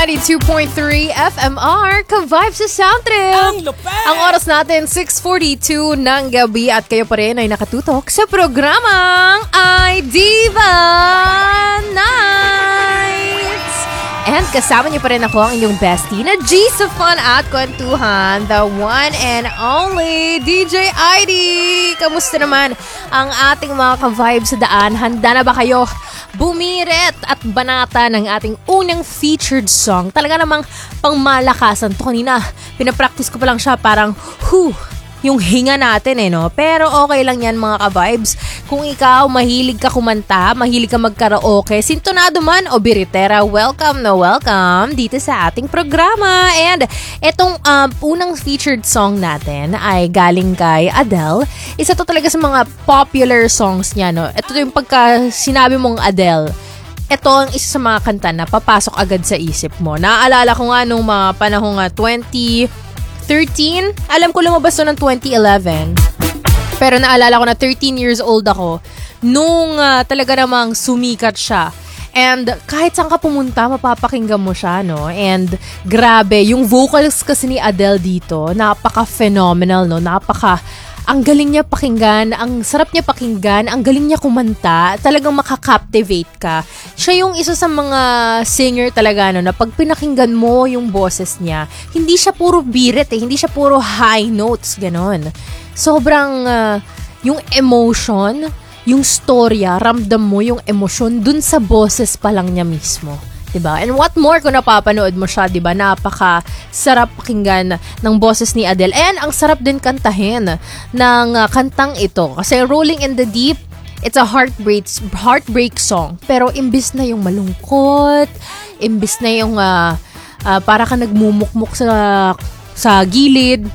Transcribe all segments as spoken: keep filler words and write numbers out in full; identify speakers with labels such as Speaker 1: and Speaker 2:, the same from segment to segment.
Speaker 1: ninety-two point three F M R, ka-vibe sa Sound Trip.
Speaker 2: Ang lupet!
Speaker 1: Ang oras natin, six forty-two ng gabi at kayo pa rin ay nakatutok sa programang iDiva Nights. And kasama niyo pa rin ako, ang inyong bestie na G sa fun at kwentuhan, the one and only D J I D. Kamusta naman ang ating mga ka-vibe sa daan? Handa na ba kayo bumirit at banata ng ating unang featured song? Talaga namang pangmalakasan to. Kanina, pinapractice ko pa lang siya, parang, whew, yung hinga natin eh, no? Pero okay lang yan, mga ka-vibes. Kung ikaw, mahilig ka kumanta, mahilig ka magkaraoke, sintonado man o biritera, welcome na welcome dito sa ating programa. And etong um, unang featured song natin ay galing kay Adele. Isa to talaga sa mga popular songs niya, no? Ito yung pagka sinabi mong Adele, ito ang isa sa mga kanta na papasok agad sa isip mo. Naaalala ko nga nung mga panahong uh, twenty thirteen, alam ko lumabas to ng twenty eleven. Pero naalala ko na thirteen years old ako nung uh, talaga namang sumikat siya. And kahit saan ka pumunta, mapapakinggan mo siya, no? And grabe, yung vocals kasi ni Adele dito, napaka-phenomenal, no? Napaka, ang galing niya pakinggan, ang sarap niya pakinggan, ang galing niya kumanta, talagang makaka-captivate ka. Siya yung isa sa mga singer talaga, no, na pag pinakinggan mo yung boses niya, hindi siya puro birit eh, hindi siya puro high notes, ganon. Sobrang, uh, yung emotion, yung storya, ramdam mo yung emosyon dun sa boses pa lang niya mismo. Diba? And what more kung napapanood mo siya, diba? Napaka sarap pakinggan ng boses ni Adele. And ang sarap din kantahin ng uh, kantang ito. Kasi Rolling in the Deep, it's a heartbreak, heartbreak song. Pero imbis na yung malungkot, imbis na yung uh, uh, para ka nagmumukmuk sa, sa gilid.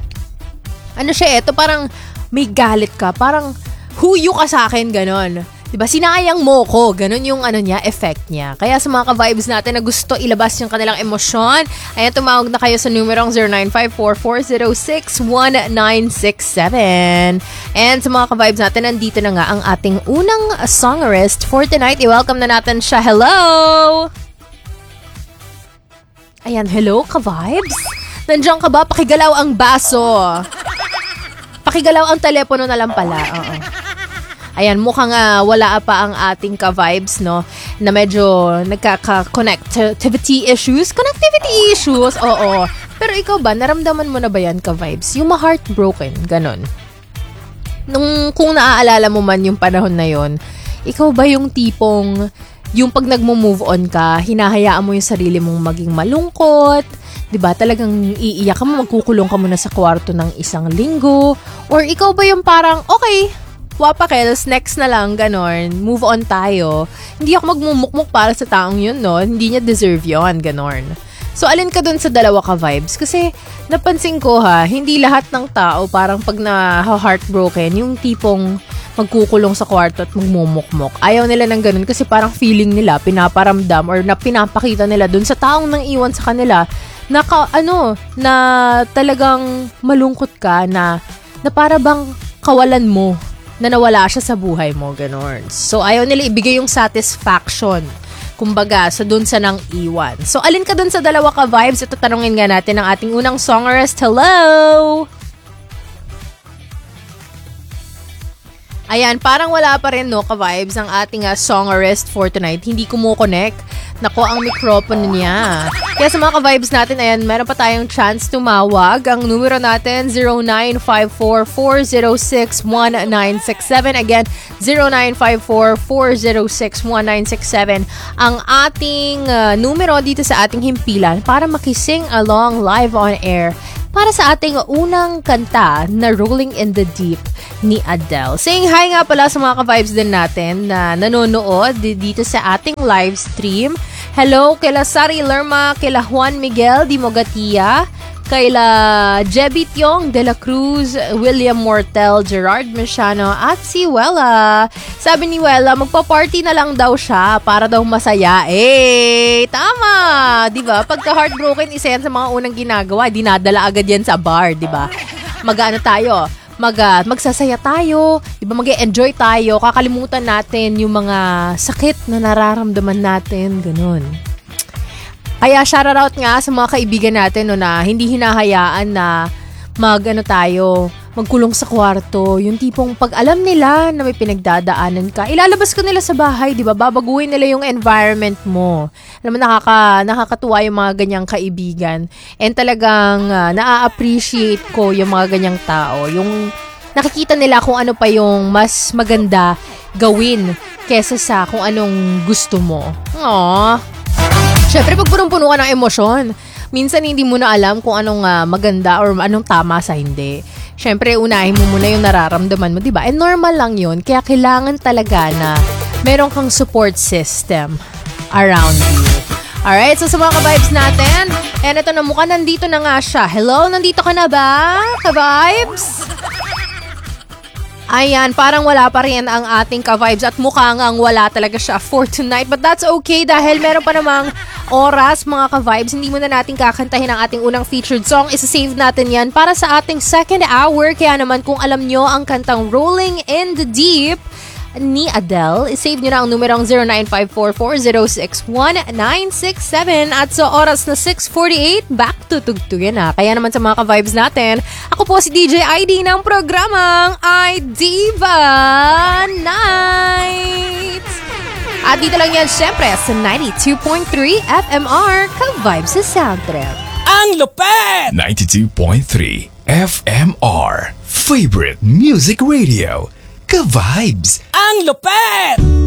Speaker 1: Ano siya, ito parang may galit ka. Parang huyo ka sa akin, ganon. Diba, sinayang mo ko. Ganun yung ano niya, effect niya. Kaya sa mga ka-vibes natin na gusto ilabas yung kanilang emosyon, ayan, tumawag na kayo sa numerong zero nine five four, four zero six, one nine six seven. And sa mga ka-vibes natin, nandito na nga ang ating unang songorist for tonight. I-welcome na natin siya. Hello! Ayan, hello ka-vibes? Nandiyan ka ba? Pakigalaw ang baso. Pakigalaw ang telepono na lang pala. Oo. Ayan, mukhang uh, wala pa ang ating ka-vibes, no? Na medyo nagkaka-connectivity issues. Connectivity issues, oo. Pero ikaw ba, naramdaman mo na ba yan, ka-vibes? Yung ma-heartbroken, ganon. Nung, kung naaalala mo man yung panahon na yon, ikaw ba yung tipong, yung pag nagmo-move on ka, hinahayaan mo yung sarili mong maging malungkot, diba? Talagang iiyak ka mo, magkukulong ka muna sa kwarto ng isang linggo, or ikaw ba yung parang, okay, wapakels, next na lang, ganon. Move on tayo. Hindi ako magmumukmuk para sa taong yun, no? Hindi niya deserve yun, ganon. So, alin ka dun sa dalawa ka vibes? Kasi, napansin ko ha, hindi lahat ng tao parang pag na-heartbroken, yung tipong magkukulong sa kwarto at magmumukmuk. Ayaw nila ng ganun kasi parang feeling nila, pinaparamdam or na pinapakita nila dun sa taong nang iwan sa kanila na, ka, ano, na talagang malungkot ka, na, na para bang kawalan mo, na nawala siya sa buhay mo, ganon. So, ayaw nila ibigay yung satisfaction, kumbaga, sa dun sa nang iwan. So, alin ka dun sa dalawa ka vibes? Ito, tanungin nga natin ang ating unang songorist. Hello! Ayan, parang wala pa rin, no, ka-vibes ang ating uh, songorist for tonight. Hindi kumukonect. Nako, ang mikropono niya. Kaya sa mga ka-vibes natin, ayan, meron pa tayong chance tumawag. Ang numero natin, zero nine five four, four zero six, one nine six seven. Again, zero nine five four, four zero six, one nine six seven. Ang ating uh, numero dito sa ating himpilan para makising along live on air para sa ating unang kanta na Rolling in the Deep ni Adele. Saying hi nga pala sa mga ka-vibes din natin na nanonood dito sa ating live stream. Hello kila Sari Lerma, kila Juan Miguel Di Mogatia, kaila Jebby Tiong de la Cruz, William Mortel, Gerard Mesiano, at si Wella. Sabi ni Wella, magpa-party na lang daw siya para daw masaya. Eh, tama! Diba? Pagka heartbroken, isa yan sa mga unang ginagawa. Dinadala agad yan sa bar, diba? Mag-ano tayo? Mag, uh, magsasaya tayo, diba? Mag-enjoy tayo. Kakalimutan natin yung mga sakit na nararamdaman natin. Ganun. Kaya shoutout nga sa mga kaibigan natin no, na hindi hinahayaan na mag ano tayo, magkulong sa kwarto. Yung tipong pag alam nila na may pinagdadaanan ka, ilalabas ka nila sa bahay, di ba? Babaguhin nila yung environment mo. Alam mo, nakaka, nakakatuwa yung mga ganyang kaibigan. And talagang uh, naa-appreciate ko yung mga ganyang tao. Yung nakikita nila kung ano pa yung mas maganda gawin kesa sa kung anong gusto mo. Aww. Siyempre, pag punong-puno ka ng emosyon, minsan hindi mo na alam kung anong uh, maganda or anong tama sa hindi. Siyempre, unahin mo muna yung nararamdaman mo, di ba? And normal lang yun. Kaya kailangan talaga na meron kang support system around you. Alright, so sa mga ka-vibes natin, and ito na mukha, nandito na nga siya. Hello, nandito ka na ba, ka-vibes? Ayan, parang wala pa rin ang ating ka-vibes at mukha nga wala talaga siya for tonight. But that's okay dahil meron pa namang oras, mga ka-vibes. Hindi muna natin kakantahin ang ating unang featured song. Isa-save natin yan para sa ating second hour. Kaya naman kung alam nyo ang kantang Rolling in the Deep ni Adele, isave nyo na ang numerong zero nine five four four zero six one nine six seven. At sa oras na six forty-eight, back to tugtugan na. Kaya naman sa mga ka-vibes natin, ako po si D J I D ng programang iDiva Night. At dito lang yan syempre sa ninety-two point three F M R, ka-vibes sa Soundtrip.
Speaker 2: Ang lupet!
Speaker 3: ninety-two point three F M R, favorite music radio. Ka-vibes!
Speaker 2: Ang lupet!